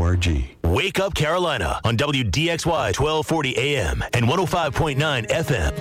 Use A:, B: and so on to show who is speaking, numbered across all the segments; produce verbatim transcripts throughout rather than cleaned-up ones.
A: Wake Up Carolina on W D X Y twelve forty A M and one oh five point nine F M.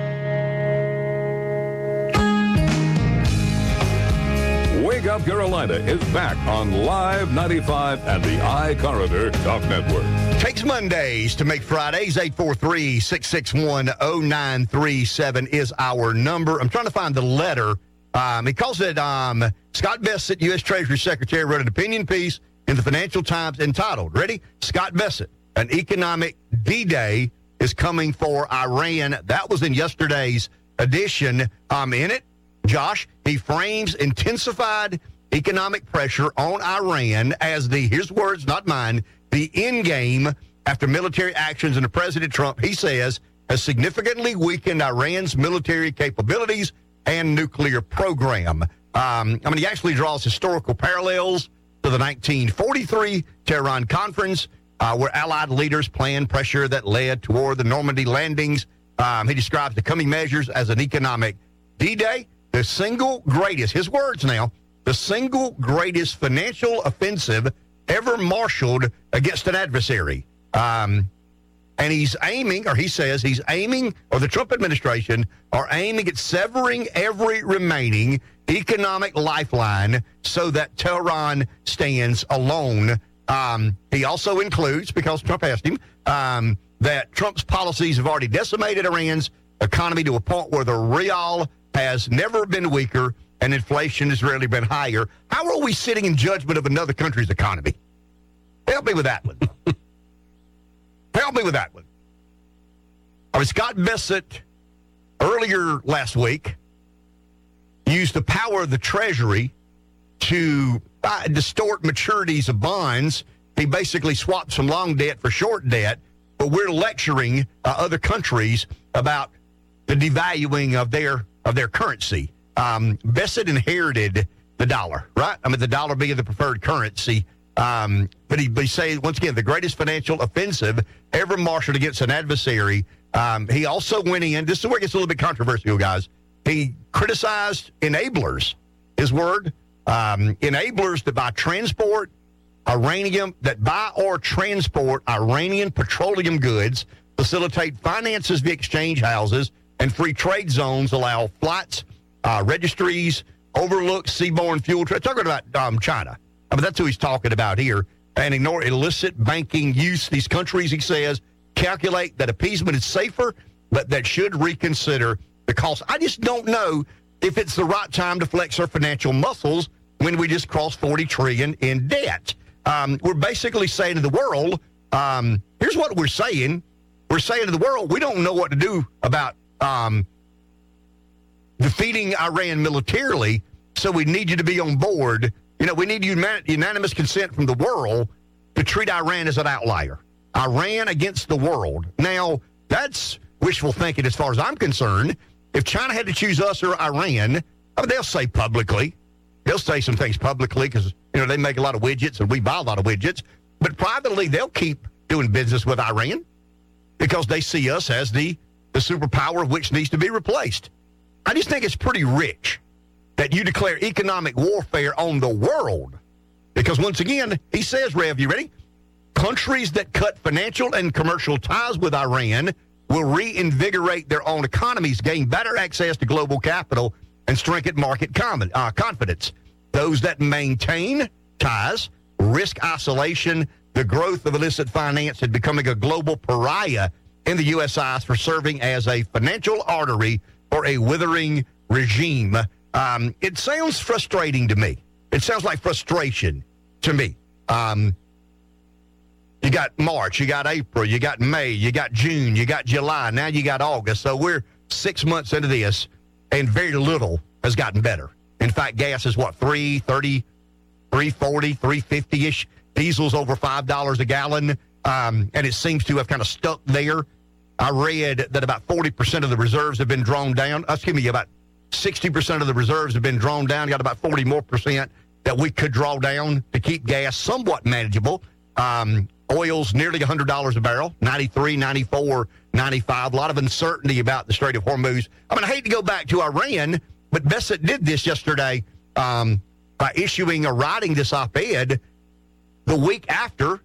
B: Wake Up Carolina is back on Live ninety-five and the iCorridor Talk Network.
C: Takes Mondays to make Fridays. eight four three, six six one, oh nine three seven is our number. I'm trying to find the letter. Um, he calls it, um, Scott Bessent, U S Treasury Secretary, wrote an opinion piece in the Financial Times entitled, ready? Scott Bessent, an economic D-Day is coming for Iran. That was in yesterday's edition. Um, in it, Josh, he frames intensified economic pressure on Iran as the, his words, not mine, the end game after military actions under President Trump, he says, has significantly weakened Iran's military capabilities and nuclear program. Um, I mean, he actually draws historical parallels to the nineteen forty-three Tehran Conference, uh, where Allied leaders planned pressure that led toward the Normandy landings. Um, he describes the coming measures as an economic D-Day, the single greatest, his words now, the single greatest financial offensive ever marshaled against an adversary. Um, and he's aiming, or he says he's aiming, or the Trump administration are aiming at severing every remaining economic lifeline so that Tehran stands alone. Um, he also includes, because Trump asked him, um, that Trump's policies have already decimated Iran's economy to a point where the rial has never been weaker and inflation has rarely been higher. How are we sitting in judgment of another country's economy? Help me with that one. Help me with that one. I mean, Scott Bessent, earlier last week, used the power of the Treasury to uh, distort maturities of bonds. He basically swapped some long debt for short debt, but we're lecturing uh, other countries about the devaluing of their of their currency. Um, Bessent inherited the dollar, right? I mean, the dollar being the preferred currency. Um, but he, but he says, once again, the greatest financial offensive ever marshaled against an adversary. Um, he also went in, this is where it gets a little bit controversial, guys. He criticized enablers, his word, um, enablers that buy transport, Iranian, that buy or transport Iranian petroleum goods, facilitate finances via exchange houses, and free trade zones allow flights, uh, registries, overlook seaborne fuel trade. Talking about um, China. I mean, that's who he's talking about here. And ignore illicit banking use. These countries, he says, calculate that appeasement is safer, but that should reconsider the cost. I just don't know if it's the right time to flex our financial muscles when we just crossed forty trillion dollars in debt. Um, we're basically saying to the world, um, here's what we're saying. We're saying to the world, we don't know what to do about um, defeating Iran militarily, so we need you to be on board. You know, we need unanimous consent from the world to treat Iran as an outlier. Iran against the world. Now, that's wishful thinking as far as I'm concerned. If China had to choose us or Iran, I mean, they'll say publicly. They'll say some things publicly because, you know, they make a lot of widgets and we buy a lot of widgets. But privately, they'll keep doing business with Iran because they see us as the, the superpower of which needs to be replaced. I just think it's pretty rich that you declare economic warfare on the world. Because once again, he says, Rev, you ready? Countries that cut financial and commercial ties with Iran will reinvigorate their own economies, gain better access to global capital, and strengthen market com- uh, confidence. Those that maintain ties risk isolation, the growth of illicit finance, and becoming a global pariah in the U S eyes for serving as a financial artery for a withering regime. Um, it sounds frustrating to me. It sounds like frustration to me. Um, you got March, you got April, you got May, you got June, you got July, now you got August. So we're six months into this, and very little has gotten better. In fact, gas is what, three thirty, three forty, three fifty-ish. Diesel's over five dollars a gallon, um, and it seems to have kind of stuck there. I read that about forty percent of the reserves have been drawn down. Excuse me, about sixty percent of the reserves have been drawn down. Got about forty more percent that we could draw down to keep gas somewhat manageable. Um, oil's nearly one hundred dollars a barrel, ninety-three, ninety-four, ninety-five. A lot of uncertainty about the Strait of Hormuz. I mean, I hate to go back to Iran, but Bessent did this yesterday um, by issuing or writing this op-ed the week after